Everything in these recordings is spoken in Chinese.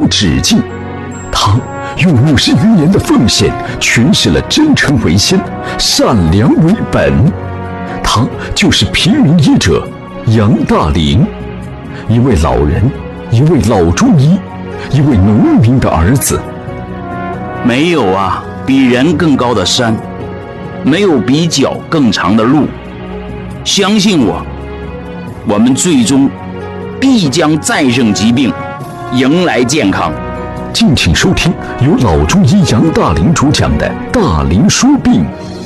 止境。他用50余年的奉献诠释了真诚为先，善良为本。他就是平民医者杨大林，一位老人，一位老中医，一位农民的儿子。 没有啊比人更高的山，没有比脚更长的路。相信我，我们最终必将战胜疾病，迎来健康。 敬请收听由老中医杨大林主讲的《大林说病》。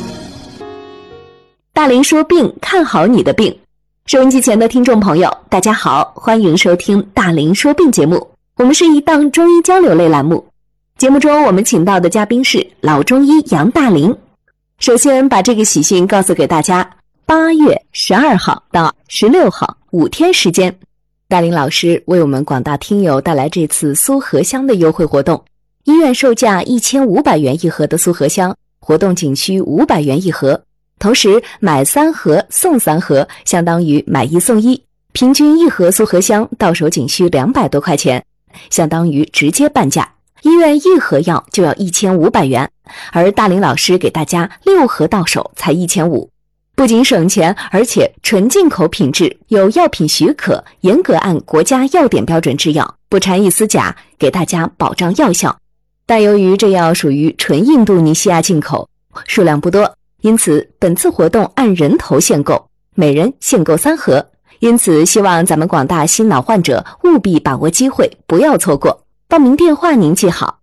大林说病，看好你的病。收音机前的听众朋友，大家好，欢迎收听大林说病节目。我们是一档中医交流类栏目，节目中我们请到的嘉宾是老中医杨大林。首先把这个喜讯告诉给大家，8月12号到16号5天时间，大林老师为我们广大听友带来这次苏合香的优惠活动。医院售价1500元一盒的苏合香，活动仅需500元一盒，同时买3盒送3盒，相当于买1送1，平均一盒苏合香到手仅需200多块钱，相当于直接半价。医院一盒药就要1500元，而大林老师给大家6盒到手才1500，不仅省钱，而且纯进口品质，有药品许可，严格按国家药典标准制药，不掺一丝假，给大家保障药效。但由于这药属于纯印度尼西亚进口，数量不多，因此本次活动按人头限购，每人限购3盒。因此希望咱们广大心脑患者务必把握机会，不要错过。报名电话您记好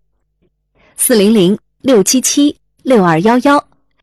：400-677-6211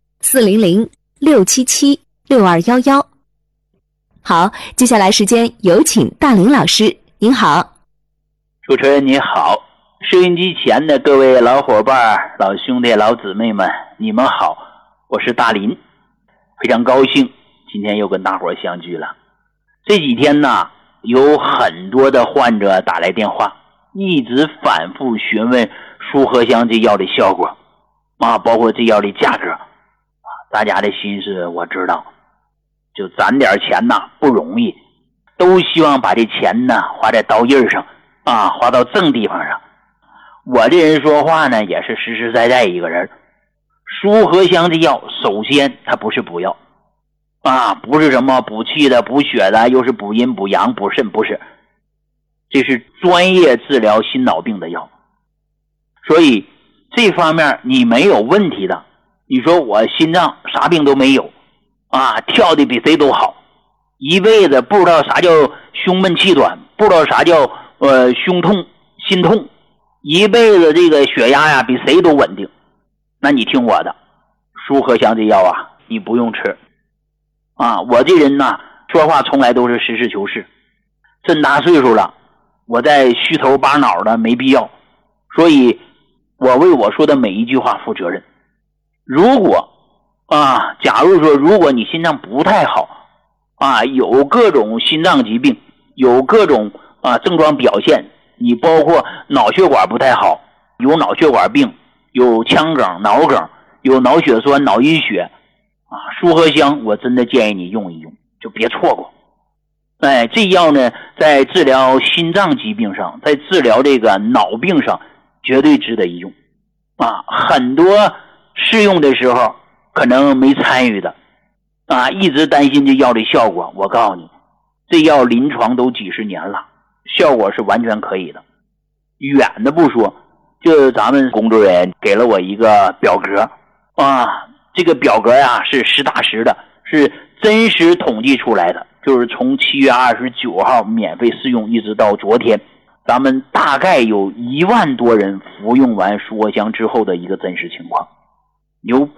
400-677-6211。好，接下来时间有请大林老师。您好。 主持人你好，收音机前的各位老伙伴、老兄弟、老姊妹们，你们好，我是大林，非常高兴今天又跟大伙相聚了。这几天呢，有很多的患者打来电话，一直反复询问苏合香这药的效果包括这药的价格大家的心思我知道，就攒点钱不容易，都希望把这钱花在刀刃上花到正地方上。我这人说话呢也是实实在在一个人。苏合香这药首先它不是补药不是什么补气的、补血的，又是补阴补阳补肾，不是，这是专业治疗心脑病的药。所以这方面你没有问题的，你说我心脏啥病都没有跳的比谁都好，一辈子不知道啥叫胸闷气短，不知道啥叫胸痛心痛，一辈子这个血压比谁都稳定，那你听我的，苏合香这药你不用吃我这人说话从来都是实事求是，这么大岁数了，我再虚头巴脑的没必要，所以我为我说的每一句话负责任。如果假如说如果你心脏不太好有各种心脏疾病，有各种症状表现，你包括脑血管不太好，有脑血管病，有腔梗、脑梗，有脑血栓、脑溢血苏合香我真的建议你用一用，就别错过。这药呢在治疗心脏疾病上，在治疗这个脑病上绝对值得一用很多试用的时候可能没参与的一直担心这药的效果，我告诉你，这药临床都几十年了，效果是完全可以的。远的不说，就咱们工作人员给了我一个表格这个表格是实打实的，是真实统计出来的，就是从7月29号免费试用一直到昨天，咱们大概有1万多人服用完苏合香之后的一个真实情况，有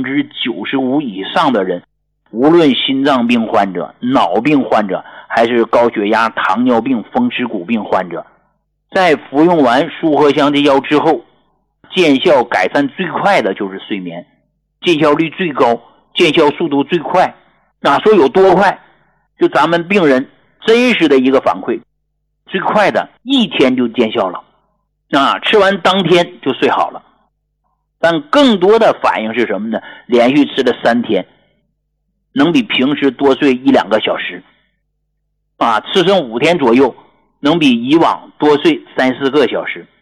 95%以上的人，无论心脏病患者、脑病患者，还是高血压、糖尿病、风湿骨病患者，在服用完苏合香这药之后，见效改善最快的就是睡眠，见效率最高，见效速度最快说有多快，就咱们病人真实的一个反馈，最快的1天就见效了吃完当天就睡好了。但更多的反应是什么呢？连续吃了3天，能比平时多睡1-2个小时吃剩5天左右，能比以往多睡3-4个小时。